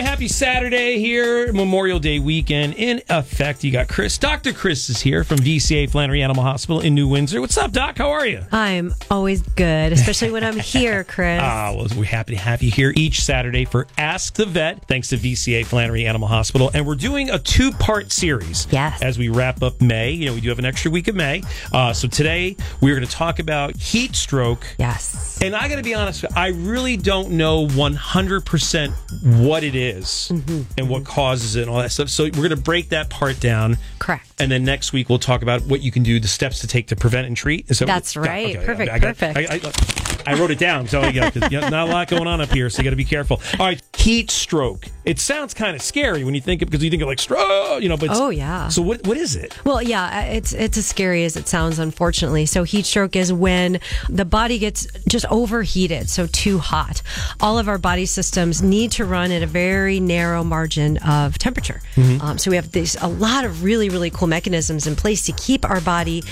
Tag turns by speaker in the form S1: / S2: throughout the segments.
S1: right, happy Saturday here. Memorial Day weekend in effect. You got Chris. Dr. Chris is here from VCA Flannery Animal Hospital in New Windsor. What's up, Doc? How are you?
S2: I'm always good, especially when I'm here, Chris.
S1: Well, we're happy to have you here each Saturday for Ask the Vet, thanks to VCA Flannery Animal Hospital. And we're doing a two-part series as we wrap up May. You know, we do have an extra week of May. So today, we're going to talk about heat stroke.
S2: Yes.
S1: And I got to be honest, I really don't know 100% what it is and what causes it and all that stuff. So we're going to break that part down.
S2: Correct.
S1: And then next week, we'll talk about what you can do, the steps to take to prevent and treat.
S2: That's right.
S1: Okay,
S2: Perfect.
S1: I wrote it down. So not a lot going on up here, so you got to be careful. All right, heat stroke. It sounds kind of scary when you think of, because you think of like stroke, but So what is it?
S2: Well, yeah, it's as scary as it sounds, unfortunately. So heat stroke is when the body gets just overheated, so too hot. All of our body systems need to run at a very narrow margin of temperature. So we have a lot of really, really cool mechanisms in place to keep our body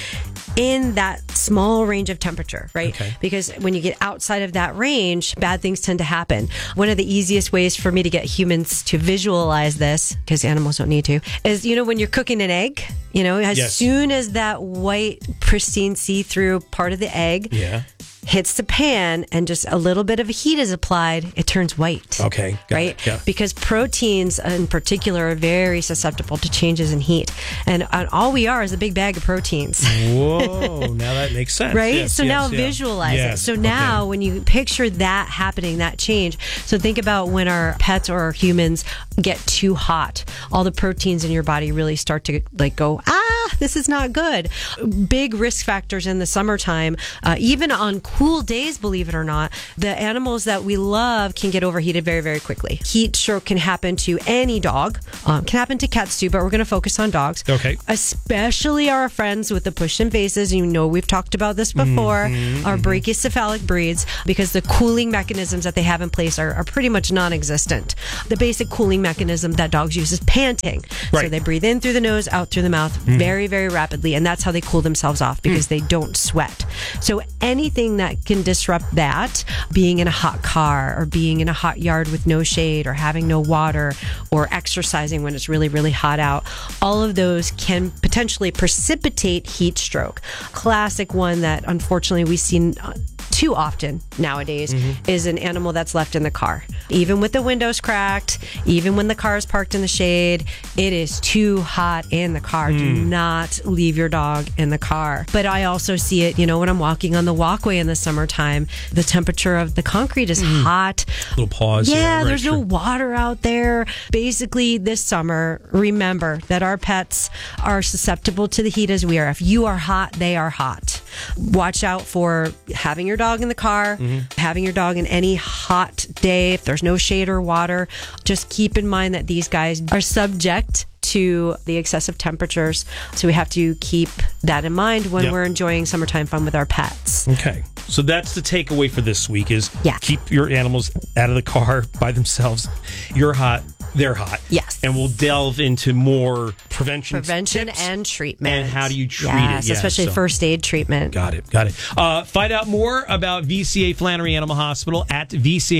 S2: in that small range of temperature, right?
S1: Okay.
S2: Because when you get outside of that range, bad things tend to happen. One of the easiest ways for me to get humans to visualize this, because animals don't need to, is, when you're cooking an egg, as soon as that white, pristine, see-through part of the egg hits the pan and just a little bit of heat is applied, it turns white.
S1: Okay.
S2: Right?
S1: Yeah.
S2: Because proteins in particular are very susceptible to changes in heat. And all we are is a big bag of proteins.
S1: Whoa, now that makes sense.
S2: Right?
S1: Yes,
S2: so now visualize it. So now when you picture that happening, that change, so think about when our pets or our humans get too hot, all the proteins in your body really start to go, this is not good. Big risk factors in the summertime, even on cool days, believe it or not, the animals that we love can get overheated very, very quickly. Heat stroke can happen to any dog, can happen to cats too, but we're going to focus on dogs.
S1: Okay.
S2: Especially our friends with the push-in faces. We've talked about this before, our brachycephalic breeds, because the cooling mechanisms that they have in place are pretty much non-existent. The basic cooling mechanism that dogs use is panting.
S1: Right.
S2: So they breathe in through the nose, out through the mouth, very, very rapidly, and that's how they cool themselves off, because they don't sweat. So anything that can disrupt that, being in a hot car or being in a hot yard with no shade or having no water or exercising when it's really, really hot out, all of those can potentially precipitate heat stroke. Classic one that unfortunately we see too often nowadays is an animal that's left in the car. Even with the windows cracked, even when the car is parked in the shade, it is too hot in the car. Do not leave your dog in the car. But I also see it, when I'm walking on the walkway in the summertime, the temperature of the concrete is hot.
S1: Little pause.
S2: Yeah, there's no water out there. Basically, this summer, remember that our pets are susceptible to the heat as we are. If you are hot, they are hot. Watch out for having your dog in the car, having your dog in any hot day. If there's no shade or water, just keep in mind that these guys are subject to the excessive temperatures. So we have to keep that in mind when we're enjoying summertime fun with our pets.
S1: Okay. So that's the takeaway for this week is keep your animals out of the car by themselves. You're hot. They're hot.
S2: Yes.
S1: And we'll delve into more prevention tips
S2: and treatment.
S1: And how do you treat it?
S2: Yes, especially first aid treatment.
S1: Got it. Find out more about VCA Flannery Animal Hospital at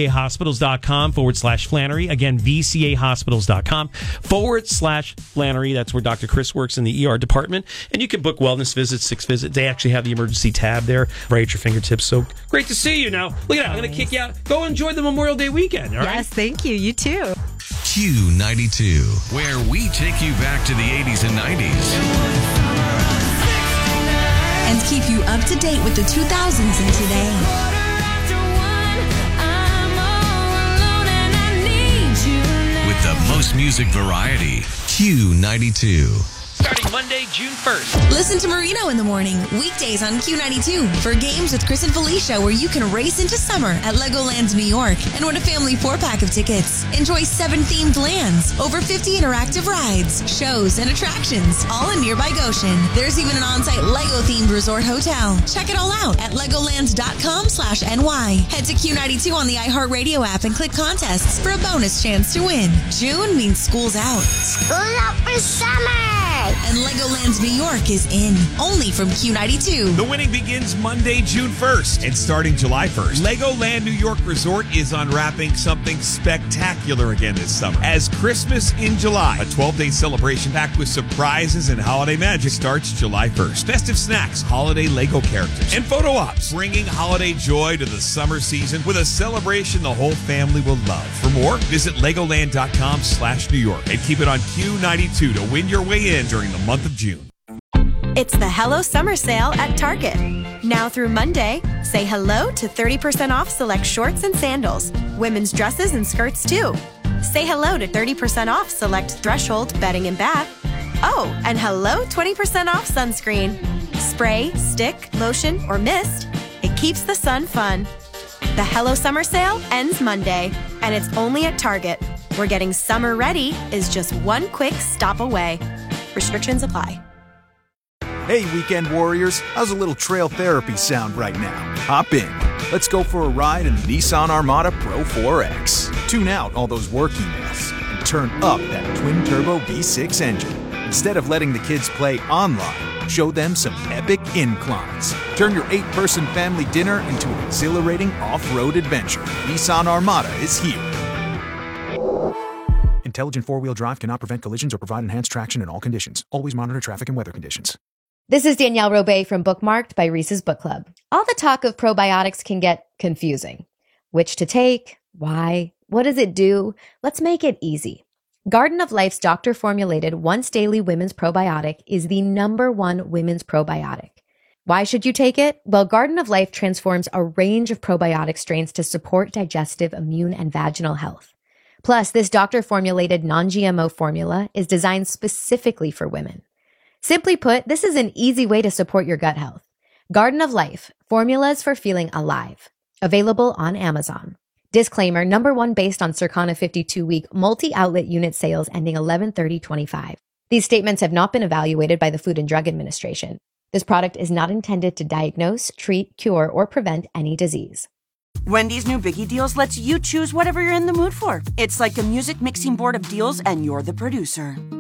S1: vcahospitals.com/Flannery. Again, vcahospitals.com/Flannery. That's where Dr. Chris works in the ER department. And you can book wellness visits, 6 visits. They actually have the emergency tab there right at your fingertips. So great to see you now. Look at that. I'm going to kick you out. Go enjoy the Memorial Day weekend. All right?
S2: Yes, thank you. You too.
S3: Q92, where we take you back to the 80s and 90s.
S4: And keep you up to date with the 2000s and today.
S3: With the most music variety, Q92.
S1: Starting Monday, June 1st.
S4: Listen to Marino in the morning, weekdays on Q92 for Games with Chris and Felicia, where you can race into summer at Legoland New York and win a family 4-pack of tickets. Enjoy 7 themed lands, over 50 interactive rides, shows, and attractions, all in nearby Goshen. There's even an on-site Lego-themed resort hotel. Check it all out at legoland.com/NY. Head to Q92 on the iHeartRadio app and click contests for a bonus chance to win. June means school's out.
S5: School out for summer!
S4: And Legoland's New York is in, only from Q92.
S5: The winning begins Monday, June 1st, and starting July 1st. Legoland New York Resort is unwrapping something spectacular again this summer. As Christmas in July, a 12-day celebration packed with surprises and holiday magic starts July 1st. Festive snacks, holiday Lego characters, and photo ops, bringing holiday joy to the summer season with a celebration the whole family will love. For more, visit Legoland.com/New York and keep it on Q92 to win your way in during the month of June.
S6: It's the Hello Summer Sale at Target. Now through Monday, say hello to 30% off select shorts and sandals, women's dresses and skirts too. Say hello to 30% off select Threshold bedding and bath. Oh, and hello 20% off sunscreen. Spray, stick, lotion, or mist. It keeps the sun fun. The Hello Summer Sale ends Monday, and it's only at Target, where getting summer ready is just one quick stop away. Restrictions apply.
S7: Hey, weekend warriors, how's a little trail therapy sound right now? Hop in. Let's go for a ride in the Nissan Armada Pro 4X. Tune out all those work emails and turn up that twin-turbo V6 engine. Instead of letting the kids play online, show them some epic inclines. Turn your 8-person family dinner into an exhilarating off-road adventure. Nissan Armada is here. Intelligent four-wheel drive cannot prevent collisions or provide enhanced traction in all conditions. Always monitor traffic and weather conditions.
S8: This is Danielle Robay from Bookmarked by Reese's Book Club. All the talk of probiotics can get confusing. Which to take? Why? What does it do? Let's make it easy. Garden of Life's doctor-formulated once-daily women's probiotic is the #1 women's probiotic. Why should you take it? Well, Garden of Life transforms a range of probiotic strains to support digestive, immune, and vaginal health. Plus, this doctor-formulated non-GMO formula is designed specifically for women. Simply put, this is an easy way to support your gut health. Garden of Life, formulas for feeling alive. Available on Amazon. Disclaimer, #1 based on Circana 52-week multi-outlet unit sales ending 11/30/25. These statements have not been evaluated by the Food and Drug Administration. This product is not intended to diagnose, treat, cure, or prevent any disease.
S9: Wendy's new Biggie Deals lets you choose whatever you're in the mood for. It's like a music mixing board of deals, and you're the producer.